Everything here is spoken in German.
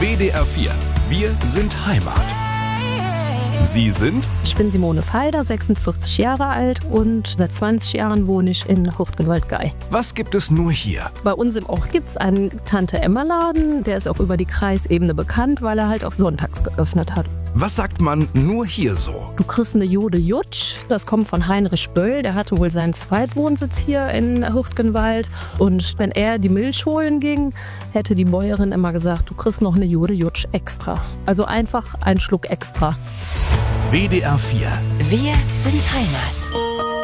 WDR 4. Wir sind Heimat. Sie sind? Ich bin Simone Falder, 46 Jahre alt und seit 20 Jahren wohne ich in Hurtgenwald-Gei. Was gibt es nur hier? Bei uns im Ort gibt es einen Tante-Emma-Laden, der ist auch über die Kreisebene bekannt, weil er halt auch sonntags geöffnet hat. Was sagt man nur hier so? Du kriegst eine Jode Jutsch, das kommt von Heinrich Böll, der hatte wohl seinen Zweitwohnsitz hier in Hurtgenwald. Und wenn er die Milch holen ging, hätte die Bäuerin immer gesagt, du kriegst noch eine Jode Jutsch extra. Also einfach einen Schluck extra. WDR 4. Wir sind Heimat.